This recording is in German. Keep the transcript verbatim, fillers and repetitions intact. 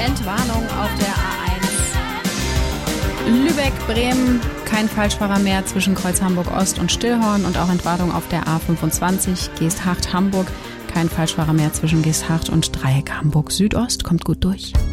Entwarnung auf der A eins. Lübeck, Bremen, kein Falschfahrer mehr zwischen Kreuz Hamburg-Ost und Stillhorn und auch Entwarnung auf der A fünfundzwanzig. Geesthacht, Hamburg, kein Falschfahrer mehr zwischen Geesthacht und Dreieck Hamburg Südost. Kommt gut durch.